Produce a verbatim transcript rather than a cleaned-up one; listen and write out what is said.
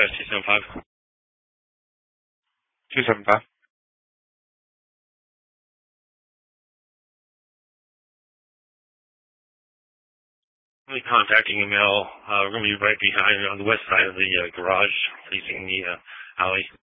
Northwest two seven five. two seven five. The contacting email. Uh, we're going to be right behind on the west side of the uh, garage, facing the uh, alley.